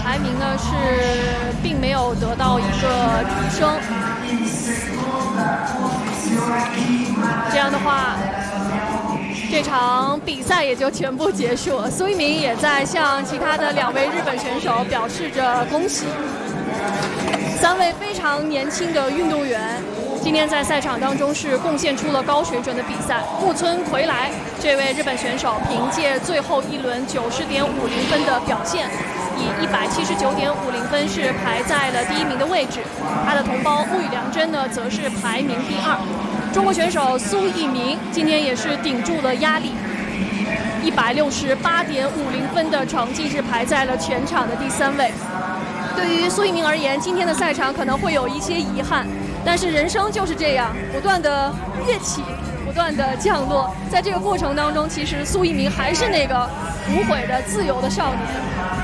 排名呢是并没有得到一个提升。这样的话，这场比赛也就全部结束了。苏翊鸣也在向其他的2位日本选手表示着恭喜。3位非常年轻的运动员，今天在赛场当中是贡献出了高水准的比赛。木村葵来这位日本选手凭借最后一轮90.50分的表现，以179.50分是排在了第1名的位置。他的同胞木羽良真呢，则是排名第2。中国选手苏翊鸣今天也是顶住了压力，168.50分的成绩是排在了全场的第3位。对于苏翊鸣而言，今天的赛场可能会有一些遗憾，但是人生就是这样，不断的跃起，不断的降落。在这个过程当中，其实苏翊鸣还是那个无悔的自由的少年。